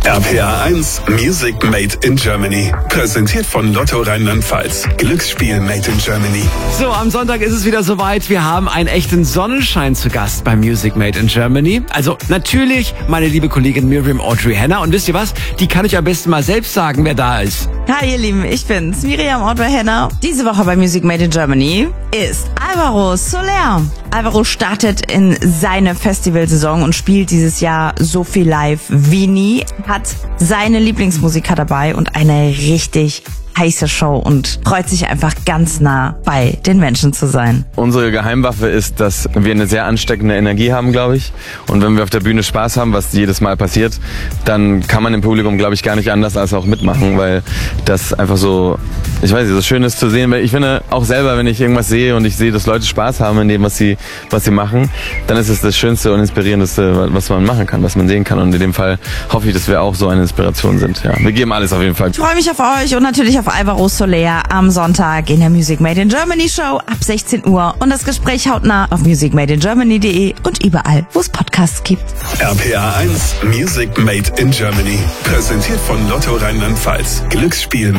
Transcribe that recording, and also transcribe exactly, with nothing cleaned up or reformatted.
R P R eins Music Made in Germany. Präsentiert von Lotto Rheinland-Pfalz. Glücksspiel Made in Germany. So, am Sonntag ist es wieder soweit. Wir haben einen echten Sonnenschein zu Gast bei Music Made in Germany. Also natürlich meine liebe Kollegin Miriam Audrey Henner. Und wisst ihr was? Die kann ich am besten mal selbst sagen, wer da ist. Hi ihr Lieben, ich bin's, Miriam Audrey Henner. Diese Woche bei Music Made in Germany ist Alvaro Soler. Alvaro startet in seine Festivalsaison und spielt dieses Jahr so viel live wie nie, hat seine Lieblingsmusiker dabei und eine richtig heiße Show und freut sich einfach ganz nah bei den Menschen zu sein. Unsere Geheimwaffe ist, dass wir eine sehr ansteckende Energie haben, glaube ich. Und wenn wir auf der Bühne Spaß haben, was jedes Mal passiert, dann kann man im Publikum, glaube ich, gar nicht anders als auch mitmachen, weil das einfach so, ich weiß nicht, so schön ist zu sehen. Weil ich finde auch selber, wenn ich irgendwas sehe und ich sehe, dass Leute Spaß haben in dem, was sie, was sie machen, dann ist es das Schönste und Inspirierendste, was man machen kann, was man sehen kann. Und in dem Fall hoffe ich, dass wir auch so eine Inspiration sind. Ja, wir geben alles auf jeden Fall. Ich freue mich auf euch und natürlich auf Alvaro Soler am Sonntag in der Music Made in Germany Show ab sechzehn Uhr und das Gespräch hautnah auf music made in germany punkt de und überall, wo es Podcasts gibt. R P R eins Music Made in Germany. Präsentiert von Lotto Rheinland-Pfalz. Glücksspiel